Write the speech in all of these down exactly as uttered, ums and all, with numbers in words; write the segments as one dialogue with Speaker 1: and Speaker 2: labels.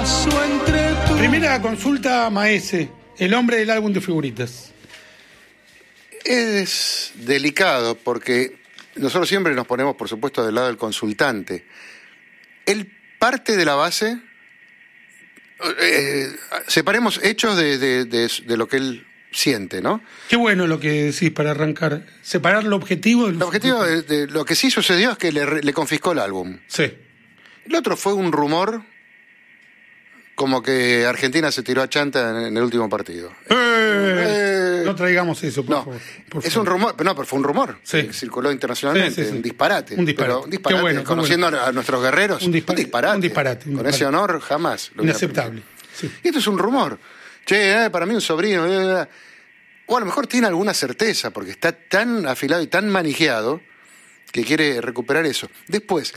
Speaker 1: paso entre tú.
Speaker 2: Primera consulta, Maese, el hombre del álbum de figuritas.
Speaker 3: Es delicado porque nosotros siempre nos ponemos, por supuesto, del lado del consultante. Él parte de la base, eh, separemos hechos de, de, de, de lo que él siente, ¿no?
Speaker 2: Qué bueno lo que decís para arrancar. Separar el objetivo del...
Speaker 3: El objetivo de, de lo que sí sucedió es que le, le confiscó el álbum.
Speaker 2: Sí.
Speaker 3: El otro fue un rumor como que Argentina se tiró a chanta en, en el último partido.
Speaker 2: Eh, eh, no traigamos eso, por
Speaker 3: no,
Speaker 2: favor. Por
Speaker 3: es
Speaker 2: favor.
Speaker 3: un rumor, pero no, pero fue un rumor.
Speaker 2: Sí.
Speaker 3: Que circuló internacionalmente,
Speaker 2: Sí, sí, sí.
Speaker 3: un disparate.
Speaker 2: Un disparate.
Speaker 3: Pero un disparate.
Speaker 2: Qué bueno, qué
Speaker 3: conociendo
Speaker 2: bueno.
Speaker 3: a nuestros guerreros,
Speaker 2: Un dispar-
Speaker 3: un disparate.
Speaker 2: un disparate, un
Speaker 3: Con
Speaker 2: disparate.
Speaker 3: ese honor jamás. Lo
Speaker 2: Inaceptable. Sí.
Speaker 3: Y esto es un rumor. Che, eh, para mí un sobrino. Eh, eh. O a lo mejor tiene alguna certeza, porque está tan afilado y tan manijeado que quiere recuperar eso. Después,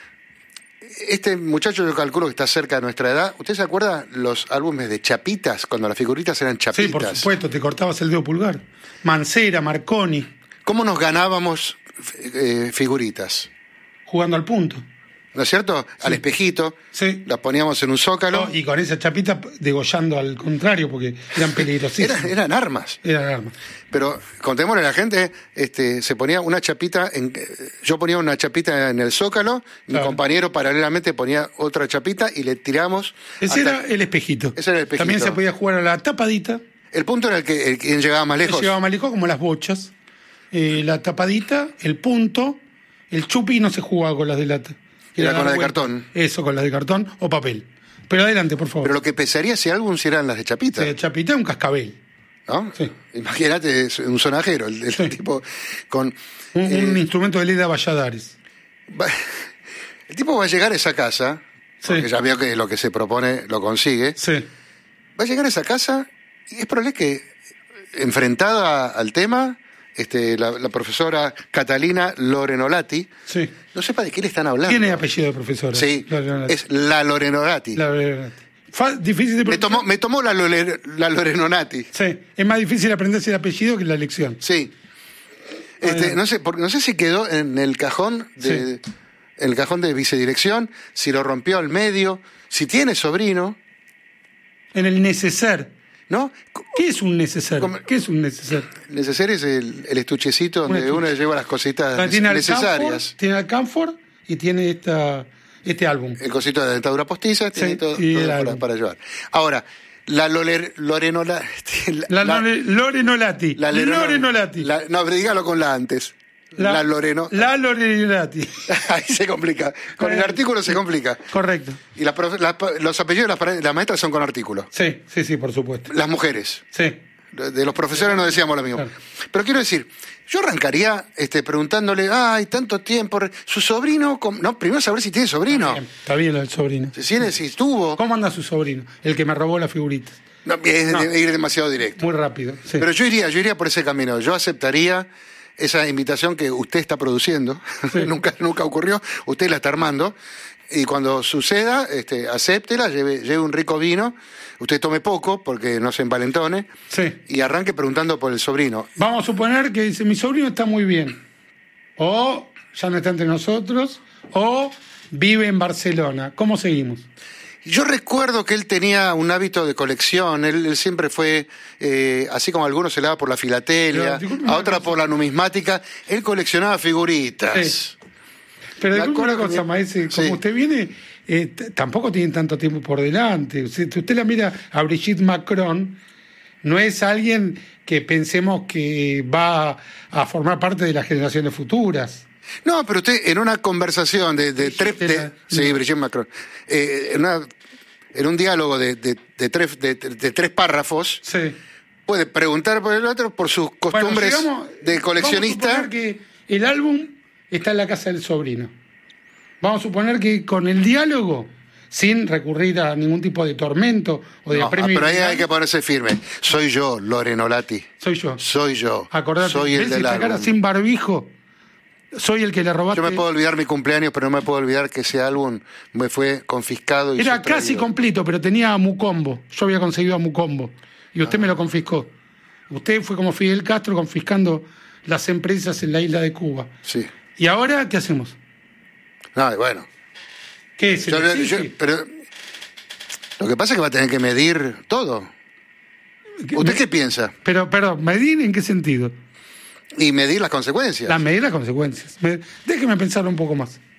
Speaker 3: este muchacho yo calculo que está cerca de nuestra edad. ¿Usted se acuerda los álbumes de chapitas, cuando las figuritas eran chapitas?
Speaker 2: Sí, por supuesto, te cortabas el dedo pulgar. Mancera, Marconi,
Speaker 3: ¿Cómo nos ganábamos eh, figuritas?
Speaker 2: jugando al punto.
Speaker 3: ¿No es cierto? Al espejito,
Speaker 2: Sí.
Speaker 3: las poníamos en un zócalo.
Speaker 2: No, y con esa chapita degollando al contrario, porque eran peligrosísimas.
Speaker 3: Eran, eran armas.
Speaker 2: Eran armas.
Speaker 3: Pero contémosle a la gente, este, se ponía una chapita, en, yo ponía una chapita en el zócalo, mi
Speaker 2: Claro.
Speaker 3: compañero paralelamente ponía otra chapita y le tiramos.
Speaker 2: Ese
Speaker 3: hasta-
Speaker 2: era el espejito.
Speaker 3: Ese era el espejito.
Speaker 2: También se podía jugar a la tapadita,
Speaker 3: El punto era el que el, quien llegaba más
Speaker 2: que
Speaker 3: lejos.
Speaker 2: llevaba más lejos, como las bochas. Eh, la tapadita, el punto, el chupi no se jugaba con las de lata.
Speaker 3: Era
Speaker 2: dar
Speaker 3: con las de
Speaker 2: vuelta.
Speaker 3: cartón.
Speaker 2: Eso, con las de cartón o papel. Pero adelante, por favor.
Speaker 3: Pero lo que pesaría ese álbum si eran las de chapita,
Speaker 2: Sí, chapita, un cascabel.
Speaker 3: ¿no?
Speaker 2: Sí.
Speaker 3: Imagínate, es un sonajero, el, el
Speaker 2: Sí.
Speaker 3: tipo con...
Speaker 2: Un,
Speaker 3: eh,
Speaker 2: un instrumento de Leda Valladares.
Speaker 3: va- el tipo va a llegar a esa casa, porque
Speaker 2: Sí.
Speaker 3: ya veo que lo que se propone lo consigue,
Speaker 2: Sí.
Speaker 3: va a llegar a esa casa y es probable que, enfrentada al tema, este, la, la profesora Catalina Lorenolati
Speaker 2: Sí.
Speaker 3: no sepa de qué le están hablando.
Speaker 2: Tiene apellido de profesora.
Speaker 3: Sí,
Speaker 2: La-
Speaker 3: es la Lorenolati.
Speaker 2: la- la- Fa- difícil de
Speaker 3: Me
Speaker 2: pronunciar.
Speaker 3: tomó, me tomó la, Lore- la Lorenonati.
Speaker 2: Sí, es más difícil aprenderse el apellido que la elección.
Speaker 3: Sí. Este, no sé, porque no sé si quedó en el cajón de,
Speaker 2: Sí.
Speaker 3: en el cajón de vicedirección, si lo rompió al medio, si tiene sobrino,
Speaker 2: En el neceser.
Speaker 3: ¿no?
Speaker 2: ¿Qué es un neceser?
Speaker 3: ¿Cómo?
Speaker 2: ¿Qué es un neceser?
Speaker 3: Necesario es el, el estuchecito donde
Speaker 2: estuche.
Speaker 3: uno lleva las cositas
Speaker 2: Ah, tiene
Speaker 3: necesarias.
Speaker 2: Alcanfor, tiene Alcanfor y tiene esta, este álbum.
Speaker 3: El cosito de dentadura postiza, tiene
Speaker 2: Sí,
Speaker 3: todo,
Speaker 2: y
Speaker 3: todo
Speaker 2: el
Speaker 3: para,
Speaker 2: álbum.
Speaker 3: para llevar. Ahora, la Loler, Lorenola...
Speaker 2: La, Lore- Lorenolati.
Speaker 3: la Lereno-
Speaker 2: Lorenolati.
Speaker 3: la- no, pero dígalo con la antes. La, Loreno...
Speaker 2: La Lorenolati.
Speaker 3: Ahí se complica. Con el artículo se complica.
Speaker 2: Correcto.
Speaker 3: Y la profe- la- los apellidos de las, pare- las maestras son con artículo.
Speaker 2: Sí, sí, sí, por supuesto.
Speaker 3: Las mujeres.
Speaker 2: Sí.
Speaker 3: De los profesores no decíamos lo mismo.
Speaker 2: Claro.
Speaker 3: Pero quiero decir, yo arrancaría este, preguntándole, ay, tanto tiempo, su sobrino, com-". no, primero saber si tiene sobrino.
Speaker 2: Bien, está bien lo del sobrino.
Speaker 3: Si tiene, si tuvo.
Speaker 2: ¿Cómo anda su sobrino? El que me robó las figuritas.
Speaker 3: No, es
Speaker 2: No.
Speaker 3: de- ir demasiado directo.
Speaker 2: Muy rápido. Sí.
Speaker 3: Pero yo iría, yo iría por ese camino. Yo aceptaría esa invitación que usted está produciendo.
Speaker 2: Sí.
Speaker 3: nunca, nunca ocurrió. Usted la está armando. Y cuando suceda, este, acéptela, lleve, lleve un rico vino. Usted tome poco, porque no se envalentone.
Speaker 2: Sí.
Speaker 3: Y arranque preguntando por el sobrino.
Speaker 2: Vamos a suponer que dice, mi sobrino está muy bien. O ya no está entre nosotros. O vive en Barcelona. ¿Cómo seguimos?
Speaker 3: Yo recuerdo que él tenía un hábito de colección. Él, él siempre fue, eh, así como a algunos se le daba por la filatelia,
Speaker 2: Pero, disculpe
Speaker 3: a
Speaker 2: una
Speaker 3: otra
Speaker 2: cosa.
Speaker 3: por la numismática. Él coleccionaba figuritas.
Speaker 2: Sí. Pero
Speaker 3: Me
Speaker 2: disculpe una
Speaker 3: acuerdo
Speaker 2: cosa,
Speaker 3: que-
Speaker 2: maese, como
Speaker 3: sí.
Speaker 2: usted viene, eh, t- tampoco tiene tanto tiempo por delante. Si usted la mira a Brigitte Macron, no es alguien que pensemos que va a formar parte de las generaciones futuras.
Speaker 3: No, pero usted en una conversación de, de tres...
Speaker 2: Brigitte
Speaker 3: de-
Speaker 2: era-
Speaker 3: sí,
Speaker 2: no.
Speaker 3: Brigitte Macron. Eh, en, una- en un diálogo de, de- de tres, de, de tres párrafos,
Speaker 2: Sí.
Speaker 3: puede preguntar por el otro por sus costumbres
Speaker 2: Bueno, llegamos-
Speaker 3: de
Speaker 2: Vamos a
Speaker 3: coleccionista.
Speaker 2: suponer que el álbum está en la casa del sobrino. Vamos a suponer que con el diálogo, sin recurrir a ningún tipo de tormento o de
Speaker 3: No, ah,
Speaker 2: apremio,
Speaker 3: pero ahí hay que ponerse firme. Soy yo, Lorenolati.
Speaker 2: soy yo.
Speaker 3: Soy yo.
Speaker 2: Acordate,
Speaker 3: Soy el
Speaker 2: ¿ves
Speaker 3: del
Speaker 2: esta cara
Speaker 3: álbum.
Speaker 2: sin barbijo? Soy el que le robaste.
Speaker 3: Yo me puedo olvidar mi cumpleaños, pero no me puedo olvidar que ese álbum me fue confiscado y
Speaker 2: Era
Speaker 3: sustraído.
Speaker 2: casi completo, pero tenía a Mucombo. Yo había conseguido a Mucombo. Y usted
Speaker 3: Ah.
Speaker 2: me lo confiscó. Usted fue como Fidel Castro confiscando las empresas en la isla de Cuba.
Speaker 3: Sí.
Speaker 2: ¿Y ahora qué hacemos?
Speaker 3: No, y bueno.
Speaker 2: ¿Qué es?
Speaker 3: Yo-
Speaker 2: el
Speaker 3: yo-
Speaker 2: exige?
Speaker 3: pero Lo que pasa es que va a tener que medir todo. ¿Usted
Speaker 2: Me-
Speaker 3: qué piensa?
Speaker 2: Pero, pero, ¿medir en qué sentido?
Speaker 3: Y medir las consecuencias.
Speaker 2: La medir las consecuencias. Me- déjeme pensar un poco más.